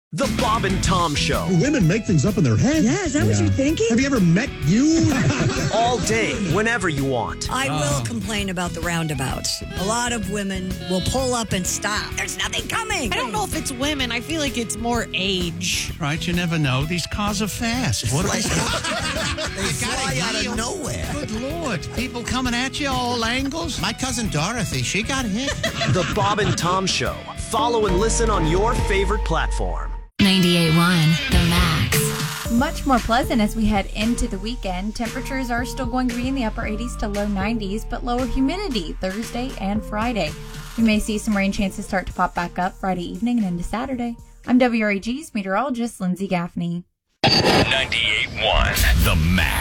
The Bob and Tom Show. Women make things up in their head. Yeah, is that what you're thinking? Have you ever met you? All day, whenever you want. I will complain about the roundabouts. A lot of women will pull up and stop. There's nothing coming. I don't know if it's women. I feel like it's more age. Right, you never know. These cars are fast. What They fly out of nowhere. Good Lord. People coming at you all angles. My cousin Dorothy, she got hit. The Bob and Tom Show. Follow and listen on your favorite platform. 98.1 The Max. Much more pleasant as we head into the weekend. Temperatures are still going to be in the upper 80s to low 90s, but lower humidity Thursday and Friday. We may see some rain chances start to pop back up Friday evening and into Saturday. I'm WREG's meteorologist Lindsay Gaffney. 98.1 The Max.